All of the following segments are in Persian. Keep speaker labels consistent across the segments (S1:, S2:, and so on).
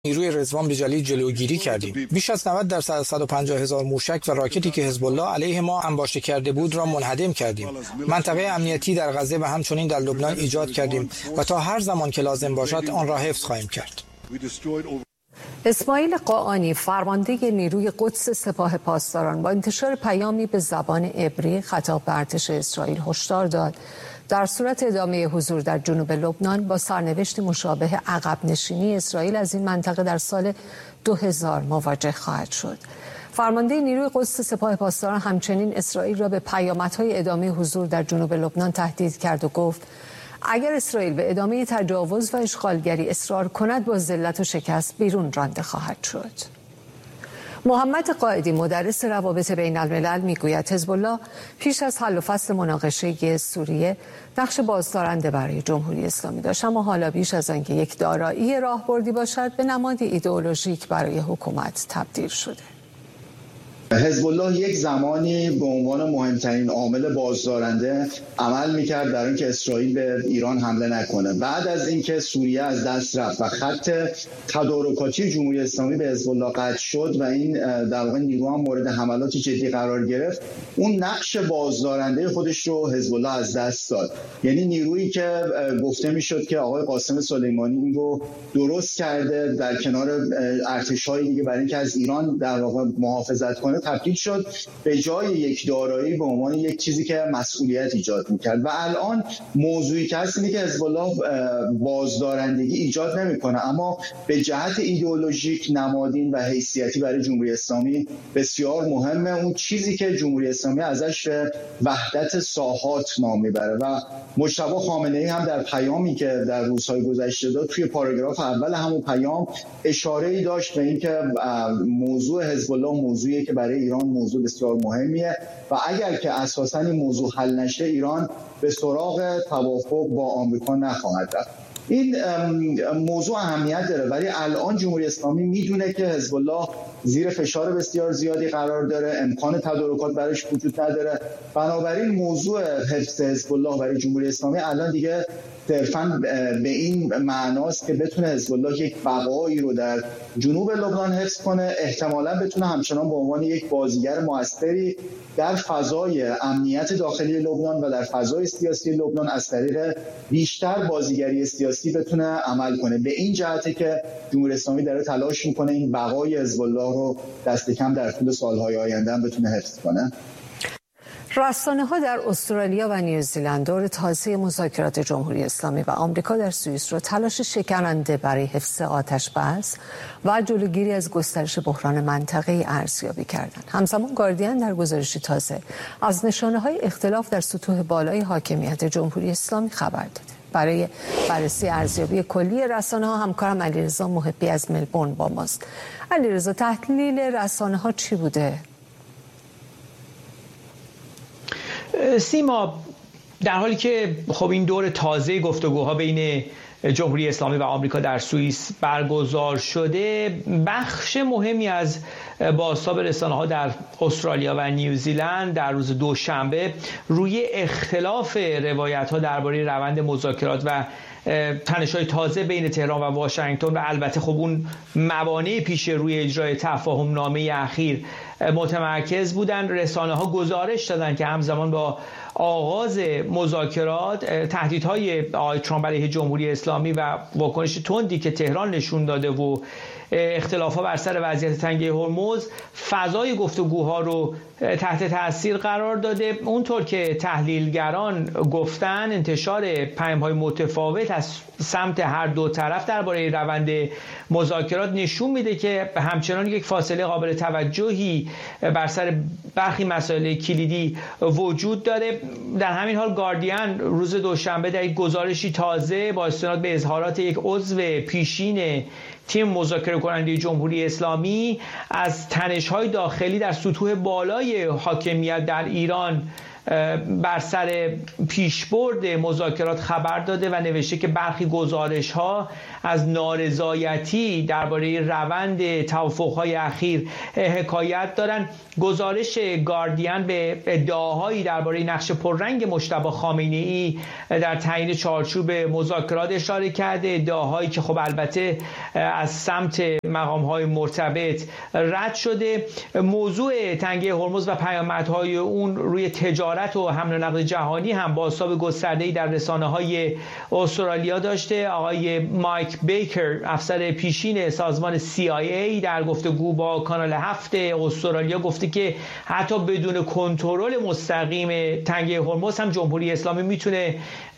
S1: نیروی رضوان بجلی جلوگیری کردیم. بیش از 90% از 150,000 موشک و راکتی که حزب الله علیه ما انباشته کرده بود را منهدم کردیم. منطقه امنیتی در غزه و همچنین در لبنان ایجاد کردیم و تا هر زمان که لازم باشد آن را حفظ خواهیم کرد.
S2: اسماعیل قاآنی فرمانده نیروی قدس سپاه پاسداران با انتشار پیامی به زبان عبری خطاب به ارتش اسرائیل هشدار داد در صورت ادامه حضور در جنوب لبنان با سرنوشت مشابه عقب نشینی اسرائیل از این منطقه در سال 2000 مواجه خواهد شد. فرمانده نیروی قدس سپاه پاسداران همچنین اسرائیل را به پیامدهای ادامه حضور در جنوب لبنان تهدید کرد و گفت اگر اسرائیل به ادامه تجاوز و اشغالگری اصرار کند با ذلت و شکست بیرون رانده خواهد شد. محمد قائدی مدرس روابط بین الملل میگوید حزب الله پیش از حل و فصل مناقشه سوریه نقش بازدارنده برای جمهوری اسلامی داشت، اما حالا بیش از آنکه یک دارایی راهبردی باشد به نمادی ایدئولوژیک برای حکومت تبدیل شده.
S3: حزب الله یک زمانی به عنوان مهمترین عامل بازدارنده عمل میکرد در اینکه اسرائیل به ایران حمله نکنه. بعد از اینکه سوریه از دست رفت و خط تدارکاتی جمهوری اسلامی به حزب الله قطع شد و این در واقع نیرو هم مورد حملات جدی قرار گرفت، اون نقش بازدارنده خودش رو حزب الله از دست داد. یعنی نیرویی که گفته میشد که آقای قاسم سلیمانی این رو درست کرده در کنار ارتش‌های دیگه برای اینکه از ایران در واقع محافظت کنه، تبدیل شد به جای یک دارایی به عنوان یک چیزی که مسئولیت ایجاد میکرد. و الان موضوعی که هست اینه که حزب الله بازدارندگی ایجاد نمیکنه، اما به جهت ایدئولوژیک، نمادین و حیثیتی برای جمهوری اسلامی بسیار مهمه. اون چیزی که جمهوری اسلامی ازش وحدت ساحات نام میبره و مجتبی خامنه‌ای هم در پیامی که در روزهای گذشته داد توی پاراگراف اول همون پیام اشاره‌ای داشت به اینکه موضوع حزب الله موضوعی که برای ایران موضوع بسیار مهمیه و اگر که اساساً این موضوع حل نشه ایران به سراغ توافق با آمریکا نخواهد رفت. این موضوع اهمیت داره، ولی الان جمهوری اسلامی میدونه که حزب الله زیر فشار بسیار زیادی قرار داره، امکان تدارکات براش وجود نداره. بنابراین موضوع حفظ حزب الله برای جمهوری اسلامی الان دیگه صرفاً به این معناست که بتونه حزب الله یک بقایی رو در جنوب لبنان حفظ کنه، احتمالاً بتونه همچنان به عنوان یک بازیگر موثری در فضای امنیت داخلی لبنان و در فضای سیاسی لبنان از طریق بیشتر بازیگری سیاسی بتونه عمل کنه. به این جهته که جمهوری اسلامی داره تلاش میکنه این بقای حزب الله رو دست کم در طول سالهای آینده هم بتونه حفظ کنه.
S2: رسانه‌ها در استرالیا و نیوزیلند دور تازه مذاکرات جمهوری اسلامی و آمریکا در سوئیس را تلاش شکننده برای حفظ آتش‌بس و جلوگیری از گسترش بحران منطقه‌ای ارزیابی کردند. همزمان گاردین در گزارشی تازه از نشانه‌های اختلاف در سطوح بالای حاکمیت جمهوری اسلامی خبر داده. برای بررسی ارزیابی کلی رسانه‌ها همکارم علیرضا محبی از ملبورن با ماست. علیرضا، تحلیل رسانه‌ها چی بوده؟
S4: سیما، در حالی که خب این دور تازه گفتگوها بین جمهوری اسلامی و آمریکا در سوئیس برگزار شده، بخش مهمی از بازتاب رسانه‌ها در استرالیا و نیوزیلند در روز دوشنبه روی اختلاف روایت‌ها درباره روند مذاکرات و تنش‌های تازه بین تهران و واشنگتن و البته خب اون موانع پیش روی اجرای تفاهم نامه اخیر متمرکز بودند. رسانه‌ها گزارش دادند که همزمان با آغاز مذاکرات تهدیدهای آقای ترامپ علیه جمهوری اسلامی و واکنش تندی که تهران نشون داده و اختلافات بر سر وضعیت تنگه هرمز فضای گفتگوها رو تحت تاثیر قرار داده. اونطور که تحلیلگران گفتن انتشار پیام‌های متفاوت از سمت هر دو طرف درباره روند مذاکرات نشون میده که همچنان یک فاصله قابل توجهی بر سر برخی مسائل کلیدی وجود داره. در همین حال گاردین روز دوشنبه در یک گزارشی تازه با استناد به اظهارات یک عضو پیشین تیم مذاکره کننده جمهوری اسلامی از تنش‌های داخلی در سطوح بالای حاکمیت در ایران بر سر پیشبرد مذاکرات خبر داده و نوشته که برخی گزارش‌ها از نارضایتی درباره روند توافق‌های اخیر حکایت دارند. گزارش گاردین به ادعاهایی درباره نقش پررنگ مجتبی خامنه‌ای در تعیین چارچوب مذاکرات اشاره کرده، ادعاهایی که خب البته از سمت مقام‌های مرتبط رد شده. موضوع تنگه هرمز و پیامدهای اون روی تجارت و حمل و نقل جهانی هم بازتاب گسترده‌ای در رسانه‌های استرالیا داشته. آقای مایک بیکر، افسر پیشین سازمان CIA، در گفتگو با کانال 7 استرالیا گفته که حتی بدون کنترل مستقیم تنگه هرمز هم جمهوری اسلامی میتونه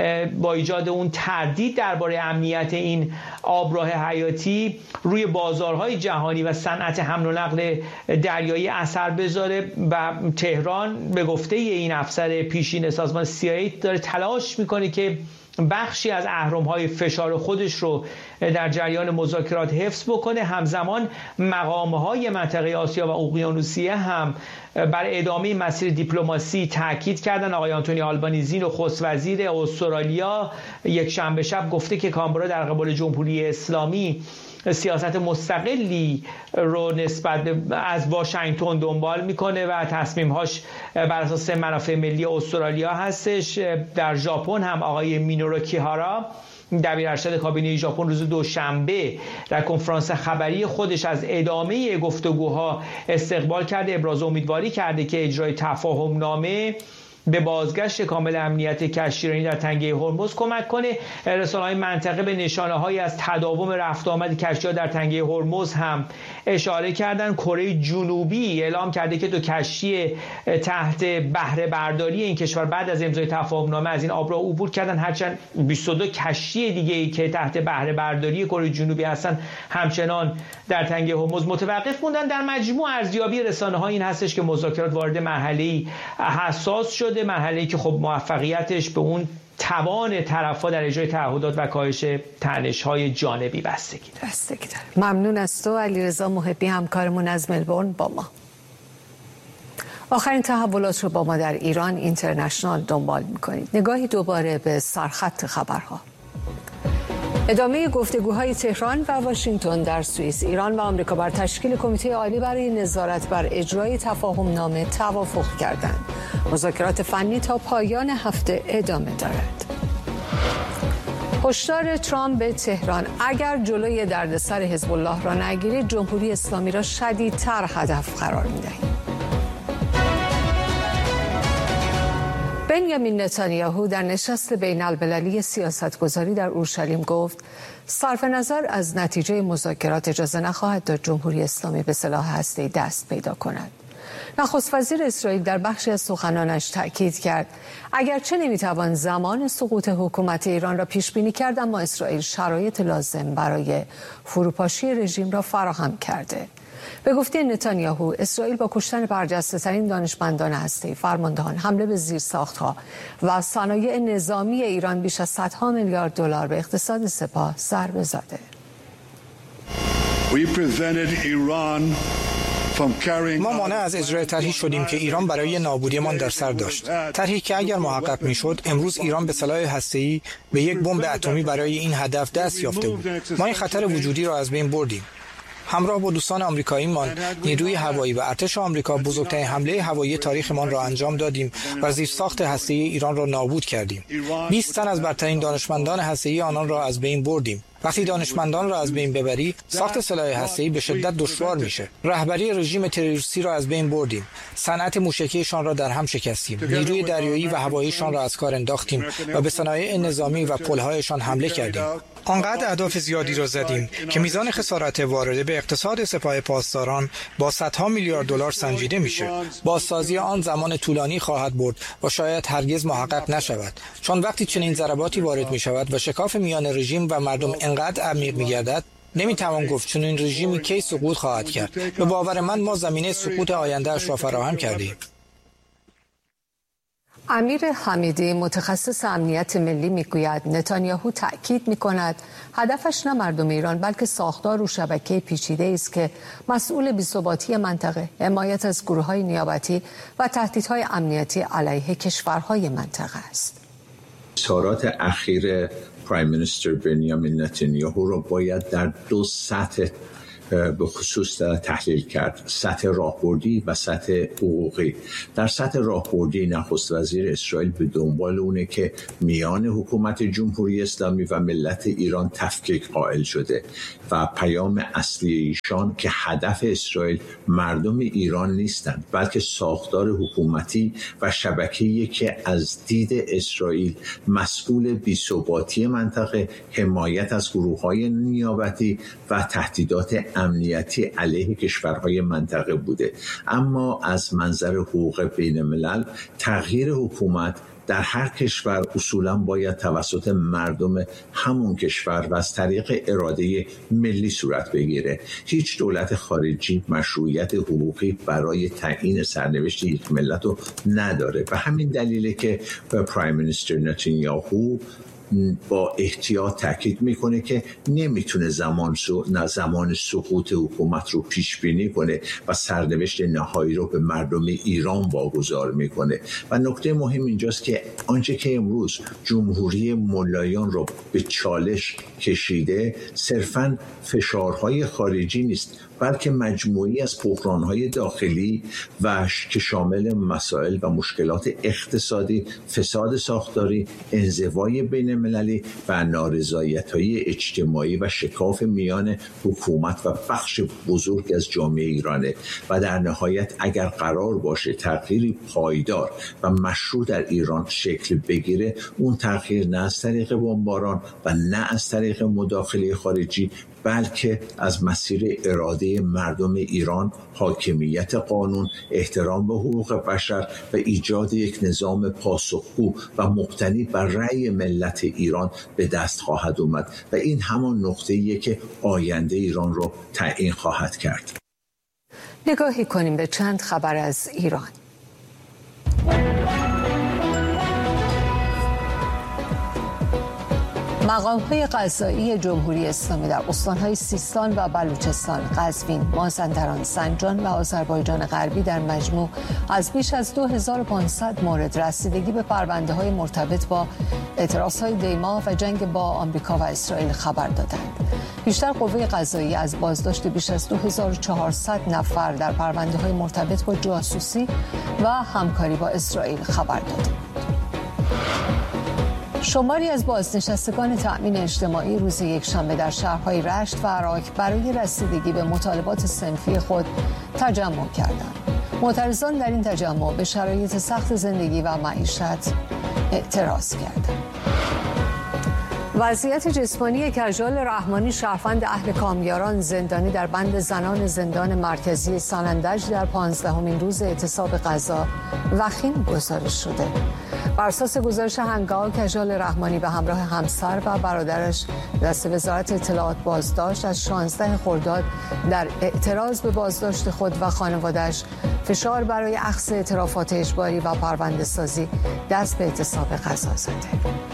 S4: با ایجاد اون تردید درباره امنیت این آبراه حیاتی روی بازارهای جهانی و صنعت حمل و نقل دریایی اثر بذاره و تهران به گفته این افسر پیشین سازمان CIA داره تلاش میکنه که بخشی از اهرم‌های فشار خودش رو در جریان مذاکرات حفظ بکنه. همزمان مقام‌های منطقه آسیا و اقیانوسیه هم بر ادامه مسیر دیپلماسی تاکید کردن. آقای آنتونی آلبانیزی، نخست وزیر استرالیا، یک شنبه شب گفته که کانبرا در قبال جمهوری اسلامی سیاست مستقلی رو نسبت از واشنگتن دنبال میکنه و تصمیمهاش بر اساس منافع ملی استرالیا هستش. در ژاپن هم آقای مینورو کیهارا، دبیر ارشد کابینه ژاپن، روز دوشنبه در کنفرانس خبری خودش از ادامه گفتگوها استقبال کرده، ابراز امیدواری کرده که اجرای تفاهم نامه به بازگشت کامل امنیت کشتیرانی در تنگه هرمز کمک کنه. رسانه‌های منطقه به نشانه‌هایی از تداوم رفت آمد کشتی‌ها در تنگه هرمز هم اشاره کردن. کره جنوبی اعلام کرده که 2 کشتی تحت بهره برداری این کشور بعد از امضای تفاهم‌نامه از این آبراه عبور کردن، هرچند 22 کشتی دیگه‌ای که تحت بهره برداری کره جنوبی هستن همچنان در تنگه هرمز متوقف موندن. در مجموع ارزیابی رسانه‌ها این هستش که مذاکرات وارد مرحله‌ای حساس شده، مرحله‌ای که خب موفقیتش به اون توان طرف‌ها در اجرای تعهدات و کاهش تنش‌های جانبی بستگی
S2: داره. ممنون از تو علیرضا محبی، همکارمون از ملبورن با ما. آخرین تحولات رو با ما در ایران اینترنشنال دنبال می‌کنید. نگاهی دوباره به سرخط خبرها. ادامه گفتگوهای تهران و واشنگتن در سوئیس. ایران و آمریکا بر تشکیل کمیته عالی برای نظارت بر اجرای تفاهم‌نامه توافق کردند. مذاکرات فنی تا پایان هفته ادامه دارد. هشدار ترامپ به تهران: اگر جلوی دردسر حزب الله را نگیرید، جمهوری اسلامی را شدیدتر هدف قرار می‌دهیم. بنیامین نتانیاهو در نشست بین المللی سیاستگذاری در اورشلیم گفت صرف نظر از نتیجه مذاکرات اجازه نخواهد داد جمهوری اسلامی به سلاح هسته‌ای دست پیدا کند. نخست وزیر اسرائیل در بخشی از سخنانش تأکید کرد اگرچه نمیتوان زمان سقوط حکومت ایران را پیش بینی کرد، اما اسرائیل شرایط لازم برای فروپاشی رژیم را فراهم کرده. به گفته نتانیاهو، اسرائیل با کشتن برجسته‌ترین دانشمندان هسته‌ای، فرماندهان، حمله به زیرساخت‌ها و صنایع نظامی ایران بیش از صدها میلیارد دلار به اقتصاد سپاه ضربه زده.
S1: ما مانع از اجرای طرحی شدیم که ایران برای نابودیمان در سر داشت. طرحی که اگر محقق میشد، امروز ایران به سلاح هسته‌ای به یک بمب اتمی برای این هدف دست یافته بود. ما این خطر وجودی را از بین بردیم. همراه با دوستان آمریکاییمان، نیروی هوایی و ارتش آمریکا بزرگترین حمله هوایی تاریخمان را انجام دادیم و زیرساخت هسته‌ای ایران را نابود کردیم. 20 تن از برترین دانشمندان هسته‌ای آنان را از بین بردیم. وقتی دانشمندان را از بین ببری، ساخت سلاح هسته‌ای به شدت دشوار میشه. رهبری رژیم تروریستی را از بین بردیم. صنعت موشکیشان را در هم شکستیم. نیروی دریایی و هواییشان را از کار انداختیم و به صنایع نظامی و پل‌هایشان حمله کردیم. آنقدر اهداف زیادی را زدیم که میزان خسارت وارده به اقتصاد سپاه پاسداران با صدها میلیارد دلار سنجیده میشه. بازسازی آن زمان طولانی خواهد برد و شاید هرگز محقق نشود، چون وقتی چنین ضرباتی وارد میشود و شکاف میان رژیم و مردم انقدر عمیق میگردد، نمیتوان گفت چون این رژیمی کی سقوط خواهد کرد. به باور من ما زمینه سقوط آینده‌اش را فراهم کردیم.
S2: امیر حمیدی متخصص امنیت ملی میگوید نتانیاهو تأکید میکند هدفش نه مردم ایران بلکه ساختار و شبکه پیچیده است که مسئول بی‌ثباتی منطقه، حمایت از گروه‌های نیابتی و تهدیدهای امنیتی علیه کشورهای منطقه است.
S5: اظهارات اخیر پرایم مینیستر بنیامین نتانیاهو را باید در دو سطح به خصوص تحلیل کرد: سطح راهبردی و سطح حقوقی. در سطح راهبردی نخست وزیر اسرائیل به دنبال اونه که میان حکومت جمهوری اسلامی و ملت ایران تفکیک قائل شده و پیام اصلی ایشان که هدف اسرائیل مردم ایران نیستند بلکه ساختار حکومتی و شبکه‌ای که از دید اسرائیل مسئول بی‌ثباتی منطقه، حمایت از گروه‌های نیابتی و تهدیدات امنیتی علیه کشورهای منطقه بوده. اما از منظر حقوق بین الملل تغییر حکومت در هر کشور اصولاً باید توسط مردم همون کشور و از طریق اراده ملی صورت بگیره. هیچ دولت خارجی مشروعیت حقوقی برای تعیین سرنوشت یک ملت رو نداره. به همین دلیله که پرایم مینیستر نتانیاهو با احتیاط تاکید میکنه که نمیتونه زمان سقوط حکومت رو پیش بینی کنه و سرنوشت نهایی رو به مردم ایران واگذار میکنه. و نکته مهم اینجاست که آنچه که امروز جمهوری ملایان رو به چالش کشیده صرفاً فشارهای خارجی نیست بلکه مجموعی از بحران‌های داخلی و که شامل مسائل و مشکلات اقتصادی، فساد ساختاری، انزوای بین‌المللی و نارضایت‌های اجتماعی و شکاف میان حکومت و بخش بزرگ از جامعه ایرانه. و در نهایت اگر قرار باشه تغییری پایدار و مشروع در ایران شکل بگیره، اون تغییر نه از طریق بمباران و نه از طریق مداخله خارجی بلکه از مسیر اراده مردم ایران، حاکمیت قانون، احترام به حقوق بشر و ایجاد یک نظام پاسخگو و مبتنی بر رأی ملت ایران به دست خواهد اومد و این همان نقطه‌ایه که آینده ایران رو تعیین خواهد کرد.
S2: نگاهی کنیم به چند خبر از ایران. مقام‌های قضایی جمهوری اسلامی در استان‌های سیستان و بلوچستان، قزوین، مازندران، زنجان و آذربایجان غربی در مجموع از بیش از 2500 مورد رسیدگی به پرونده‌های مرتبط با اعتراض‌های دیما و جنگ با آمریکا و اسرائیل خبر دادند. بیشتر قوه قضایی از بازداشت بیش از 2400 نفر در پرونده‌های مرتبط با جاسوسی و همکاری با اسرائیل خبر داد. شماری از بازنشستگان تأمین اجتماعی روز یکشنبه در شهرهای رشت و عراق برای رسیدگی به مطالبات صنفی خود تجمع کردند. معترضان در این تجمع به شرایط سخت زندگی و معیشت اعتراض کردند. وضعیت جسمانی کژال رحمانی، شهروند اهل کامیاران، زندانی در بند زنان زندان مرکزی سنندج در 15مین روز اعتصاب غذا وخیم گزارش شده. بر اساس گزارش هنگام، کژال رحمانی به همراه همسر و برادرش دست وزارت اطلاعات بازداشت از 16 خرداد در اعتراض به بازداشت خود و خانواده‌اش فشار برای اخذ اعترافات اجباری و پرونده سازی دست به اعتصاب غذا زده.